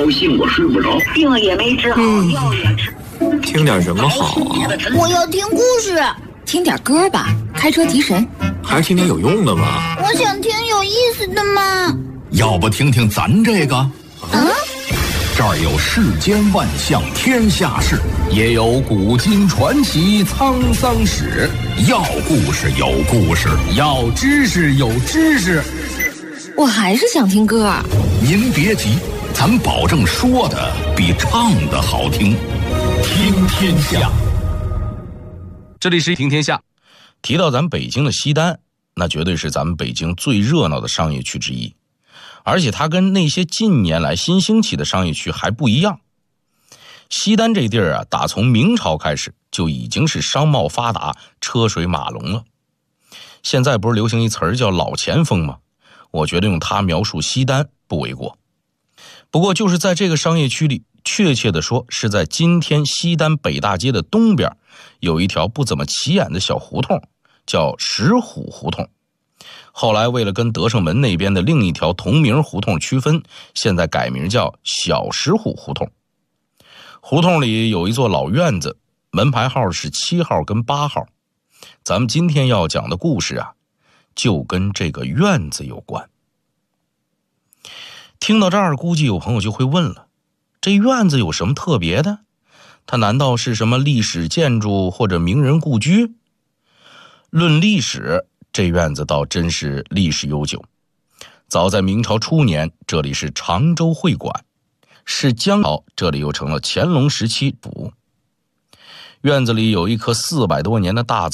高兴我睡不着， 病也没治好，药也吃。 听点什么好啊？ 我要听故事。 听点歌吧，开车提神。 还是听点有用的吧。 我想听有意思的嘛。 要不听听咱这个？这儿有世间万象天下事，也有古今传奇沧桑史。要故事有故事，要知识有知识。 我还是想听歌。 您别急，咱保证说的比唱的好听。听天下。 这里是听天下。提到咱北京的西单，那绝对是咱们北京最热闹的商业区之一，而且它跟那些近年来新兴起的商业区还不一样。西单这地儿啊，打从明朝开始就已经是商贸发达、车水马龙了。现在不是流行一词儿叫老前锋吗？我觉得用它描述西单不为过。不过就是在这个商业区里，确切的说是在今天西单北大街的东边，有一条不怎么起眼的小胡同，叫石虎胡同。后来为了跟德胜门那边的另一条同名胡同区分，现在改名叫小石虎胡同。胡同里有一座老院子，门牌号是7号跟8号。咱们今天要讲的故事啊，就跟这个院子有关。听到这儿，估计有朋友就会问了，这院子有什么特别的？它难道是什么历史建筑或者名人故居？论历史，这院子倒真是历史悠久。早在明朝初年，这里是常州会馆，是江朝，这里又成了乾隆时期府。院子里有一棵400多年的大